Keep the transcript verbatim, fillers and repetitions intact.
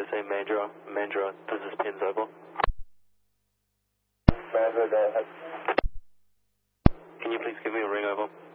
say Mandra, Mandra, this is Pins Oval. Mandra, go ahead. Can you please give me a ring over?